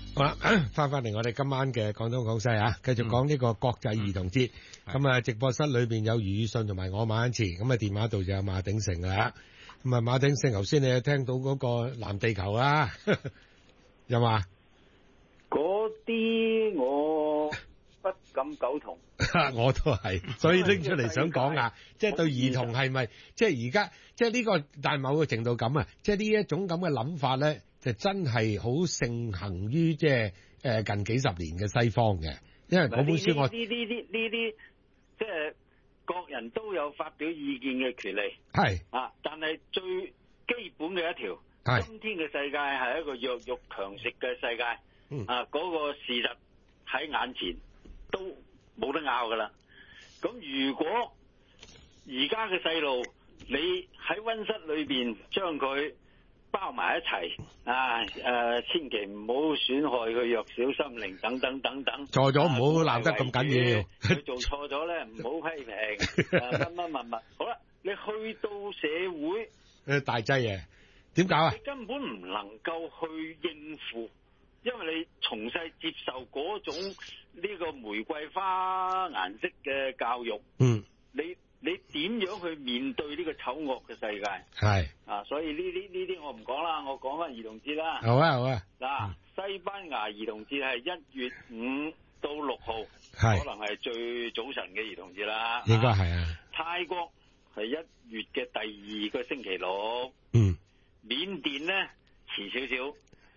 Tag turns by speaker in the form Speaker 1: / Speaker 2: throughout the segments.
Speaker 1: 好啦，翻嚟我哋今晚嘅廣東廣西啊，繼續講呢個國際兒童節。咁啊，直播室裏邊有余宇信同埋我馬恩慈，咁啊電話度就有馬鼎盛啦。咁啊馬鼎盛，頭先你聽到嗰個藍地球啦，有嘛？
Speaker 2: 嗰啲我不敢苟同。
Speaker 1: 我都係，所以拎出嚟想講啊，即係對兒童係咪，即係而家，即係呢個，但係某個程度咁啊，即係呢一種咁嘅諗法咧，就真係好盛行於即係近幾十年嘅西方嘅，因為嗰本書我
Speaker 2: 呢啲即係各人都有發表意見嘅權利，
Speaker 1: 係
Speaker 2: 啊，但係最基本嘅一條，今天嘅世界係一個弱肉強食嘅世界，啊，嗰個事實喺眼前都冇得拗噶啦。咁如果而家嘅細路，你喺溫室裏邊將佢包埋一齊啊！千祈唔好損害佢弱小心靈等等等等。
Speaker 1: 錯咗唔好鬧得咁緊要。
Speaker 2: 佢做錯咗咧，唔好批評。乜。好啦，你去到社會，
Speaker 1: 大劑嘢，點搞啊？
Speaker 2: 你根本唔能夠去應付，因為你從細接受嗰種呢個玫瑰花顏色嘅教育。你點樣去面對呢個醜惡嘅世界？係啊，所以呢啲我唔講啦，我講翻兒童節啦。
Speaker 1: 好啊。
Speaker 2: 嗱，西班牙兒童節係1月5到6號，可能係最早晨嘅兒童節啦。
Speaker 1: 應該係啊。泰
Speaker 2: 國係1月嘅第2個星期6。緬甸咧遲少少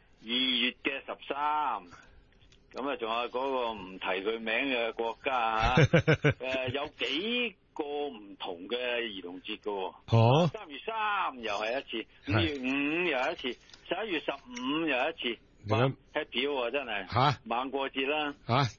Speaker 2: ，2月嘅13。咁啊，仲有嗰個唔提佢名嘅國家有幾個唔同嘅兒童節㗎喎。3月3又係一次，5月5又係一次，11月15又係一次。happy 喎，真係猛過節啦。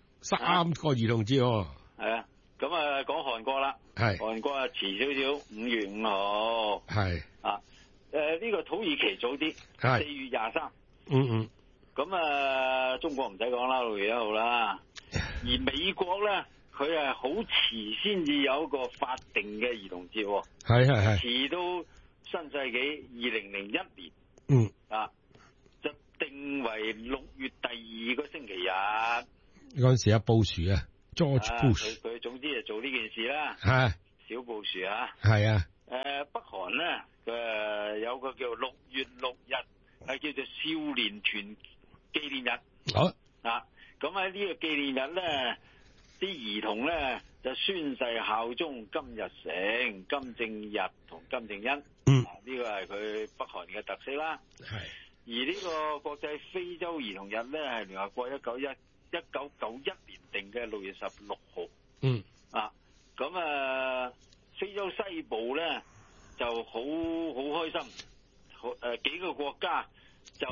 Speaker 1: 3個兒童節喎。
Speaker 2: 係啊，咁啊講韓國啦。韓國啊遲少少，5月5號。呢個土耳其早啲，4月23。咁中國唔使講啦，6月1號啦。而美國咧，佢係好遲先至有一個法定嘅兒童節，遲到新世紀2001年，就定為6月第2個星期日。
Speaker 1: 嗰陣時阿布殊啊 ，George Bush，
Speaker 2: 佢總之就做呢件事啦。小布殊啊。北韓咧，佢有個叫6月6日，係叫做少年團紀念日。咁喺呢個紀念日咧，啲兒童咧就宣誓效忠金日成、金正日同金正恩。呢個係佢北韓嘅特色啦。而呢個國際非洲兒童日咧，係聯合國1991年定嘅6月16號。咁非洲西部咧就好開心，幾個國家就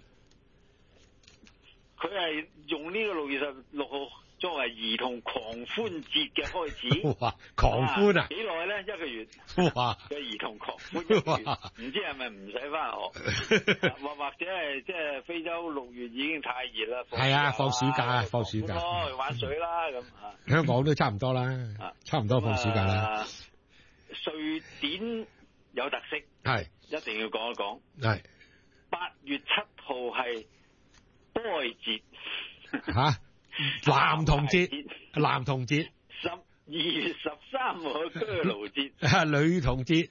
Speaker 2: 佢係用呢個6月16號作為兒童狂歡節嘅開始。
Speaker 1: 哇！狂歡啊！
Speaker 2: 幾耐咧？1個月。
Speaker 1: 哇！
Speaker 2: 嘅兒童狂歡1個月，唔知係咪唔使翻學，或者係即係非洲6月已經太熱啦。係啊，
Speaker 1: 放暑假，放暑假。
Speaker 2: 去玩水啦咁啊！
Speaker 1: 香港都差唔多啦，差唔多放暑假啦。
Speaker 2: 瑞典有特色，一定要講一講。8月7號係 boy 節，
Speaker 1: 男童節，12
Speaker 2: 月13號 girl 節，
Speaker 1: 女童節。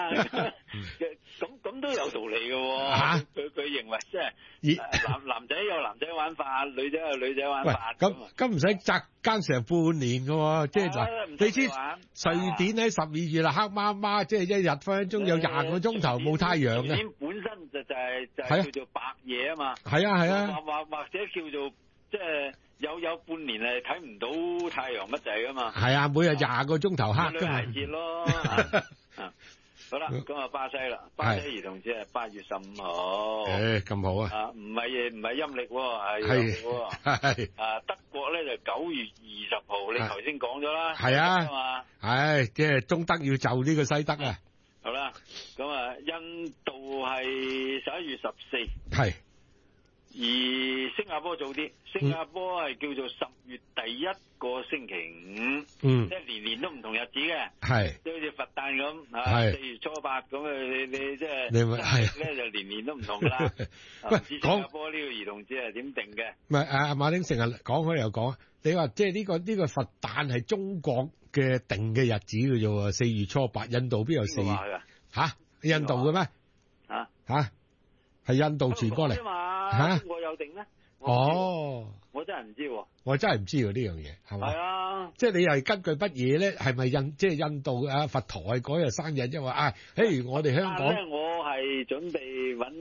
Speaker 2: 咁都有道理嘅喎。佢認為即係男仔有男仔玩法，女仔有女仔玩法。
Speaker 1: 咁唔使擇間成半年嘅喎，即係你知瑞典喺12月啦，黑媽媽，即係一日分鐘有20個鐘頭冇太陽嘅。
Speaker 2: 瑞典本身就係叫做白夜啊嘛。
Speaker 1: 係啊。
Speaker 2: 或者叫做即係有半年係睇唔到太陽乜滯噶嘛。係
Speaker 1: 啊，每日20個鐘頭黑㗎嘛。
Speaker 2: 女孩節咯。好啦，咁啊巴西啦，巴西兒童節係8月15號。
Speaker 1: 咁好啊！
Speaker 2: 唔係陰歷喎，係陽曆喎。德國咧就9月20號，你頭先講咗啦。係啊。
Speaker 1: 即係東德要就呢個西德啊。
Speaker 2: 好啦，咁印度係11月14。 而新加坡早啲，新加坡係叫做10月第一個星期5，即係年年都唔同日子嘅，即係好似佛誕咁4月初8咁你即係咧就年年都唔同㗎啦。喂，新加坡呢個兒童節係點定嘅？
Speaker 1: 唔係馬丁成日講開又講，你話即係呢個佛誕係中國嘅定嘅日子嘅啫喎，4月初8，印度邊有4月？印度嘅咩？係印度傳過嚟
Speaker 2: 嘛？中國有定咩？我真係唔知喎。
Speaker 1: 我真係唔知喎呢樣嘢，係嘛？
Speaker 2: 係啊，
Speaker 1: 即係你係根據乜嘢咧？係咪即係印度佛陀係嗰日生日，即係話譬如我哋香港
Speaker 2: 咧，我係準備揾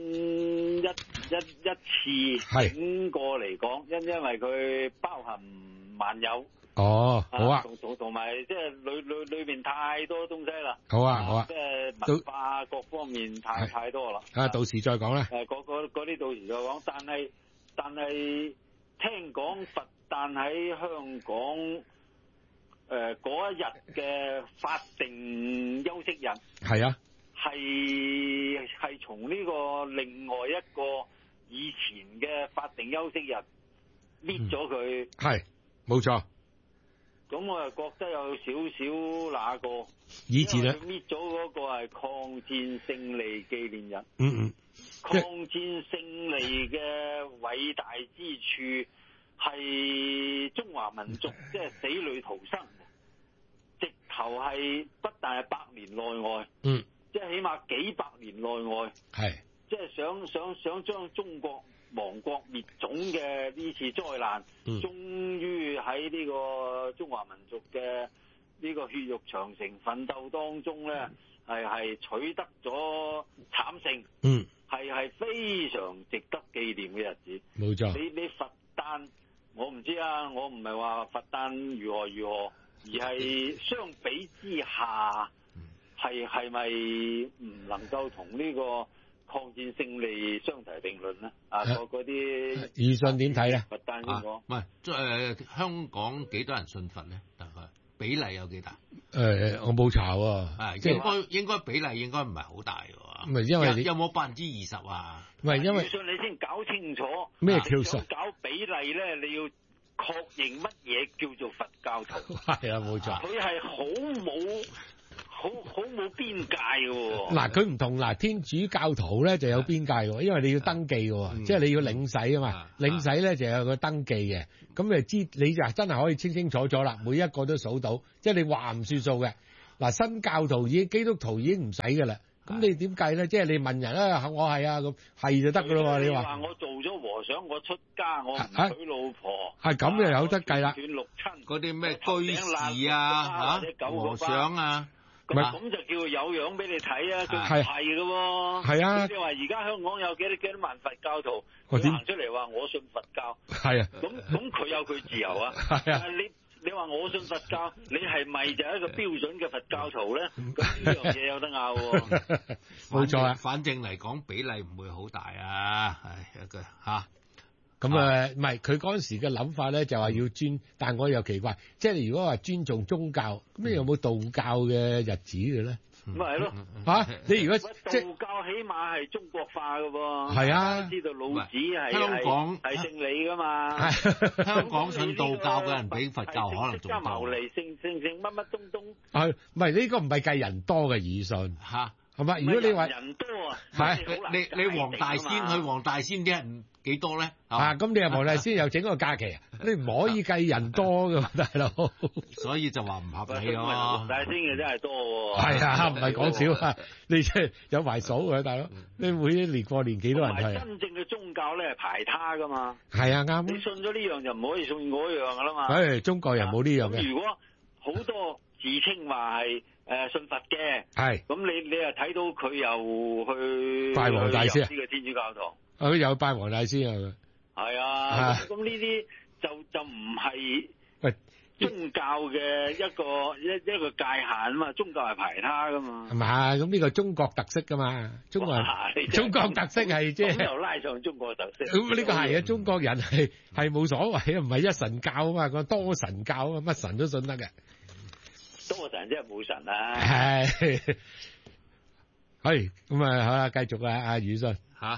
Speaker 2: 一次整過嚟講，因為佢包含萬有。
Speaker 1: 好啊，
Speaker 2: 同埋即係裏邊太多東西啦。
Speaker 1: 好啊，
Speaker 2: 即係文化各方面太多啦。
Speaker 1: 到時再講啦。
Speaker 2: 嗰啲到時再講。但係聽講佛誕喺香港嗰一日嘅法定休息日
Speaker 1: 係啊，
Speaker 2: 係從呢個另外一個以前嘅法定休息日搣咗佢。
Speaker 1: 係冇錯。
Speaker 2: 咁我又覺得有少少那個，
Speaker 1: 以前咧
Speaker 2: 搣咗嗰個係抗戰勝利紀念日。抗戰勝利嘅偉大之處係中華民族即係死裏逃生，直頭係不但係100年內外，即係起碼幾百年內外，即係想將中國亡國滅種嘅呢次災難，終於喺呢個中華民族嘅呢個血肉長城奮鬥當中咧，係取得咗慘勝，係非常值得紀念嘅日子。
Speaker 1: 冇錯。
Speaker 2: 你佛誕，我唔知啊，我唔係話佛誕如何，而係相比之下，係咪唔能夠同呢個抗戰勝利相提並論咧？嗰啲
Speaker 1: 余信點睇咧？
Speaker 2: 佛誕先講。
Speaker 3: 唔係香港幾多人信佛咧？大概比例有幾大？
Speaker 1: 我冇查喎。
Speaker 3: 應該比例應該唔係好大喎。
Speaker 1: 唔係因為
Speaker 3: 有冇20%啊？
Speaker 1: 唔係因為
Speaker 2: 余信你先搞清楚
Speaker 1: 咩叫信？
Speaker 2: 搞比例咧，你要確認乜嘢叫做佛教徒。
Speaker 1: 係啊，冇錯。
Speaker 2: 佢係好冇邊界嘅喎。
Speaker 1: 嗱，佢唔同天主教徒咧就有邊界喎，因為你要登記喎，即係你要領洗啊嘛。領洗咧就有個登記嘅，咁你就真係可以清清楚楚啦，每一個都數到，即係你話唔算數嘅。嗱，新教徒基督徒已經唔使㗎啦。咁你點計咧？即係你問人我係啊，咁係就得㗎咯喎。你話
Speaker 2: 我做咗和尚，我出家，我唔娶老婆，
Speaker 1: 係咁就有得計啦。
Speaker 2: 斷六親
Speaker 3: 嗰啲咩居士啊，和尚啊，
Speaker 2: 咁就叫有樣俾你睇啊！佢唔係㗎喎。係
Speaker 1: 啊。
Speaker 2: 你話而家香港有幾多萬佛教徒，佢行出嚟話我信佛教。
Speaker 1: 係啊。
Speaker 2: 咁佢有佢自由啊。係啊。你話我信佛教，你係咪就係一個標準嘅佛教徒咧？咁呢樣嘢有得拗喎。
Speaker 1: 冇錯啊。
Speaker 3: 反正嚟講比例唔會好大啊，係一句嚇。
Speaker 1: 咁唔係佢嗰陣時嘅諗法咧，就話要尊，但我又奇怪，即係如果話尊重宗教，咁你有冇道教嘅日子嘅咧？
Speaker 2: 咪係咯
Speaker 1: 你如果
Speaker 2: 即係道教起碼係中國化㗎喎。
Speaker 1: 係啊，
Speaker 2: 知道老子係
Speaker 3: 香港
Speaker 2: 係姓李㗎嘛。
Speaker 3: 香港信道教嘅人比佛教可能仲多。
Speaker 2: 牟尼姓乜乜東東。
Speaker 1: 唔係呢個唔係計人多嘅語信
Speaker 3: 嚇，
Speaker 1: 係咪？如果你話
Speaker 2: 人多啊，
Speaker 3: 你黃大仙去黃大仙啲人幾多咧？
Speaker 1: 咁你又黃大仙又整個假期啊？你唔可以計人多㗎，大佬。
Speaker 3: 所以就話唔合理咯。
Speaker 2: 黃大仙嘅真係多喎。
Speaker 1: 係啊，唔係講笑啊！你即係有埋數嘅，大佬。你每一年過年幾多人去？
Speaker 2: 真正嘅宗教咧係排他㗎嘛。
Speaker 1: 係啊，啱。
Speaker 2: 你信咗呢樣就唔可以信嗰樣㗎啦嘛。
Speaker 1: 中國人冇呢樣嘅。
Speaker 2: 如果好多自稱話係信佛嘅，咁你又睇到佢又去
Speaker 1: 拜黃大仙
Speaker 2: 呢個天主教徒。
Speaker 1: 佢有拜黃大仙啊！
Speaker 2: 係啊，咁呢啲就唔係宗教嘅一個界限啊嘛，宗教係排他噶嘛。
Speaker 1: 係嘛？咁呢個中國特色噶嘛，中國特色係即係
Speaker 2: 又拉上中國特色。
Speaker 1: 咁呢個係啊，中國人係冇所謂啊，唔係一神教啊嘛，個多神教啊，乜神都信得嘅。
Speaker 2: 多神即係冇神啊。
Speaker 1: 係咁啊，好啦，繼續啊，阿宇信
Speaker 3: 嚇。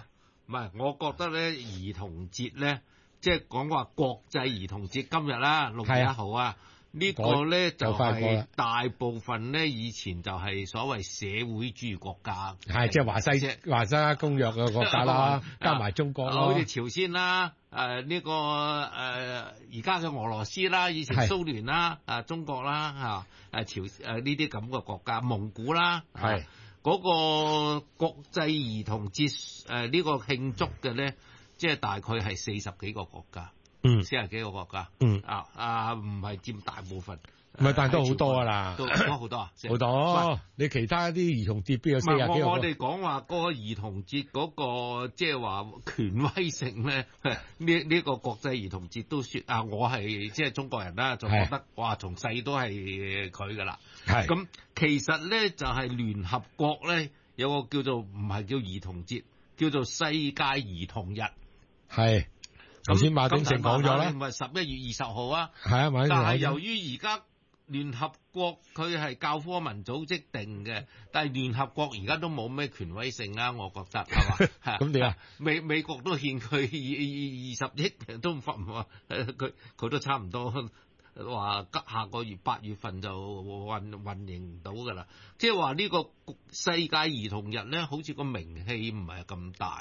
Speaker 3: 唔係，我覺得咧兒童節咧，即係講話國際兒童節今日啦，6月1號啊。呢個咧就係大部分咧，以前就係所謂社會主義國家，
Speaker 1: 係即係華西公約嘅國家啦，加埋中國咯，
Speaker 3: 好似朝鮮啦，呢個而家嘅俄羅斯啦，以前蘇聯啦，中國啦，朝呢啲咁嘅國家，蒙古啦，係嗰個國際兒童節呢個慶祝嘅咧，即係大概係40幾個國家。40幾個國家，唔係佔大部分，
Speaker 1: 唔係，但係都好多㗎啦，
Speaker 3: 都好多啊，
Speaker 1: 好多。你其他啲兒童節邊有40幾個？
Speaker 3: 我哋講話嗰個兒童節嗰個即係話權威性咧，呢個國際兒童節都算啊，我係即係中國人啦，就覺得哇，從細都係佢㗎啦。係咁，其實咧就係聯合國咧有個叫做唔係叫兒童節，叫做世界兒童日。係。頭先馬鼎盛講咗啦，唔係11月20號啊，係啊，但係由於而家聯合國佢係教科文組織定嘅，但係聯合國而家都冇咩權威性啦，我覺得係嘛？咁點啊？美國都欠佢20億都唔發唔話，佢都差唔多話下個月8月份就運營唔到㗎啦。即係話呢個世界兒童日咧，好似個名氣唔係咁大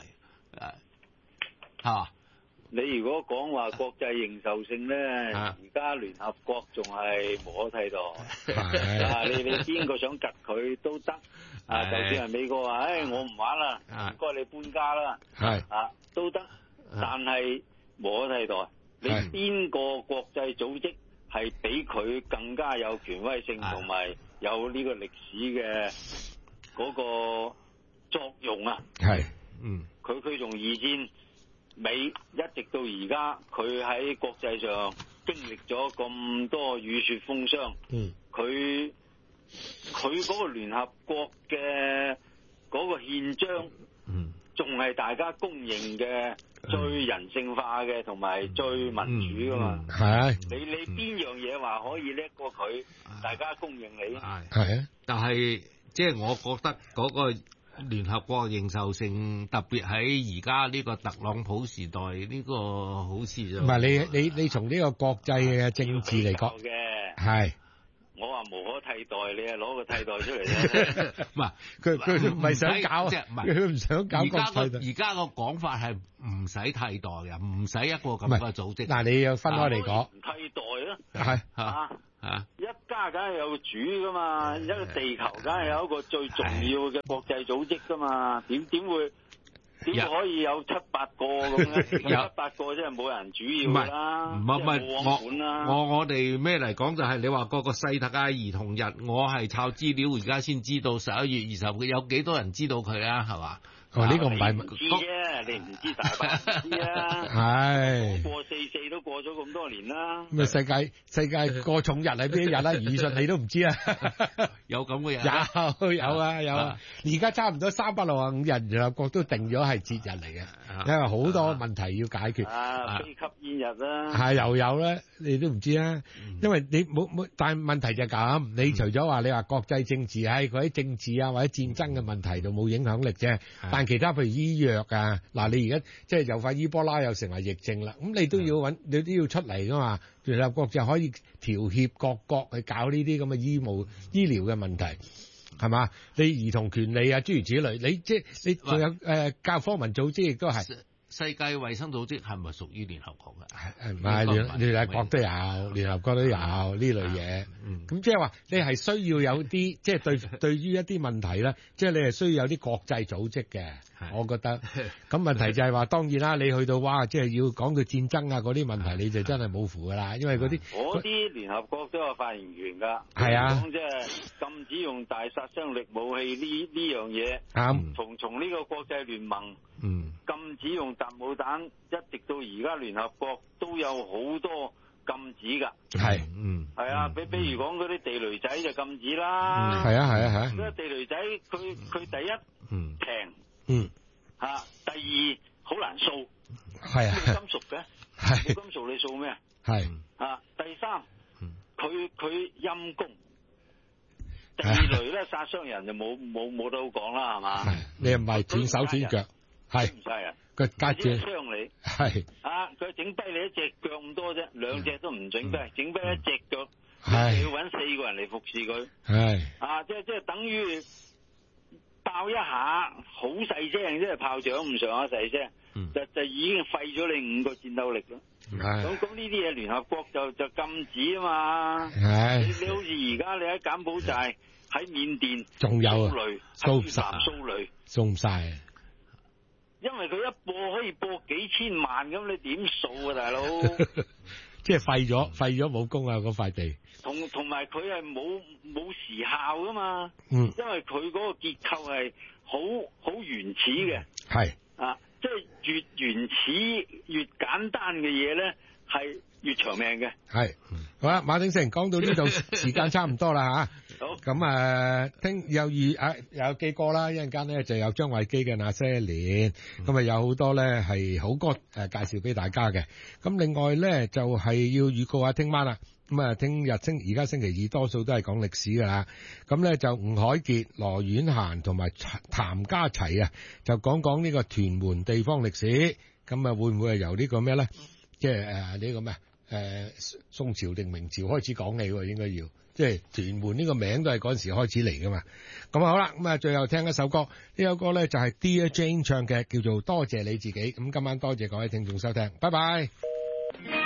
Speaker 3: 嚇。
Speaker 2: 你如果講話國際認受性咧，而家聯合國仲係無可替代。你邊個想及佢都得。就算係美國話，我唔玩啦，唔該你搬家啦，都得。但係無可替代。你邊個國際組織係比佢更加有權威性同埋有呢個歷史嘅嗰個作用啊？佢從2戰尾一直到而家，佢喺國際上經歷咗咁多雨雪風霜。佢嗰個聯合國嘅嗰個憲章，仲係大家公認嘅最人性化嘅，同埋最民主噶嘛。你邊樣嘢話可以叻過佢？大家公認你。
Speaker 3: 但係即係我覺得嗰個聯合國認受性，特別喺而家呢個特朗普時代，呢個好似就唔
Speaker 1: 係你從呢個國際嘅政治嚟講嘅係。
Speaker 2: 我話無可替代，你係攞個替代出嚟啫。
Speaker 3: 唔係
Speaker 1: 佢唔係想搞，
Speaker 3: 即係唔係
Speaker 1: 佢唔想搞國際。
Speaker 3: 而家個講法係唔使替代嘅，唔使一個咁嘅組織。
Speaker 1: 嗱，你要分開嚟講。
Speaker 2: 唔替代咯。
Speaker 1: 係
Speaker 2: 一家梗係有主噶嘛，一個地球梗係有一個最重要嘅國際組織噶嘛，點會可以有7-8個咁咧？7-8個真係冇人主要啦，
Speaker 3: 唔係我哋咩嚟講就係你話個世界兒童日，我係抄資料而家先知道11月20號有幾多人知道佢啊？係嘛？
Speaker 1: 呢個唔係
Speaker 2: 唔知啫，你唔知大把人知啊。
Speaker 1: 係
Speaker 2: 過4都過咗咁多年啦。
Speaker 1: 咁啊世界過重日係邊一日啦？余信你都唔知啊？
Speaker 3: 有咁嘅人？
Speaker 1: 有啊！而家差唔多365日聯合國都定咗係節日嚟嘅，因為好多問題要解決。
Speaker 2: 非吸煙日啦。
Speaker 1: 係又有咧，你都唔知啊？因為你冇，但係問題就係咁，你除咗話你話國際政治喺佢喺政治啊或者戰爭嘅問題度冇影響力啫，但其他譬如醫藥啊，嗱你而家即係又快伊波拉又成為疫症啦，咁你都要你都要出嚟噶嘛？聯合國就可以調協各國去搞呢啲咁嘅醫療嘅問題，係嘛？你兒童權利啊諸如此類，你仲有教科文組織亦都係。
Speaker 3: 世界衛生組織係咪屬於聯合國嘅？
Speaker 1: 唔係聯合國都有，聯合國都有呢類嘢。咁即係話你係需要有啲，即係對於一啲問題咧，即係你係需要有啲國際組織嘅。我覺得。咁問題就係話，當然啦，你去到哇，即係要講到戰爭啊嗰啲問題，你就真係冇符噶啦，因為嗰
Speaker 2: 啲聯合國都有發言權㗎。
Speaker 1: 係啊。
Speaker 2: 即係禁止用大殺傷力武器呢樣嘢。從呢個國際聯盟。禁止用特務彈，一直到而家聯合國都有好多禁止㗎。係，係啊，比如講嗰啲地雷仔就禁止啦。係啊。嗰地雷仔佢第一平，第二好難掃，係啊，冇金屬嘅，冇金屬你掃咩啊？係第三，佢陰功。地雷咧殺傷人就冇得好講啦，係嘛？
Speaker 1: 你又唔係斷手斷腳。 係
Speaker 2: 唔晒啊！
Speaker 1: 佢隔住
Speaker 2: 傷你
Speaker 1: 係
Speaker 2: 啊！佢整跛你一隻腳咁多啫，兩隻都唔整跛，整跛一隻腳，
Speaker 1: 係
Speaker 2: 要揾4個人嚟服侍佢。
Speaker 1: 係
Speaker 2: 啊，即係等於爆一下，好細聲，即係炮仗咁上下細聲，就已經廢咗你5個戰鬥力咯。咁呢啲嘢聯合國就禁止啊嘛。你好似而家你喺柬埔寨、喺緬甸，
Speaker 1: 仲有啊，
Speaker 2: 蘇雷、蘇雷
Speaker 1: 送唔晒。
Speaker 2: 因為佢一播可以播幾千萬，咁你點數啊，大佬？
Speaker 1: 即係廢咗武功啊！嗰塊地
Speaker 2: 同埋佢係冇時效噶嘛，因為佢嗰個結構係好原始嘅，
Speaker 1: 係
Speaker 2: 啊，即係越原始越簡單嘅嘢咧，係越長命嘅。係
Speaker 1: 好啦，馬鼎盛講到呢度，時間差唔多啦吓。好，咁聽有記歌啦，一陣間咧就有張偉基嘅那些年，咁有好多咧係好歌介紹俾大家嘅。咁另外咧就係要預告下聽晚啦。咁而家星期二多數都係講歷史噶啦。咁咧就吳凱傑、羅婉嫻同埋譚家齊啊，就講呢個屯門地方歷史。咁會唔會係由呢個咩咧？即係呢個咩？宋朝定明朝開始講起喎，應該要。即係屯門呢個名都係嗰陣時開始嚟噶嘛。咁好啦，咁最後聽一首歌，呢首歌咧就係 Dear Jane 唱嘅，叫做多謝你自己。咁今晚多謝各位聽眾收聽，拜拜。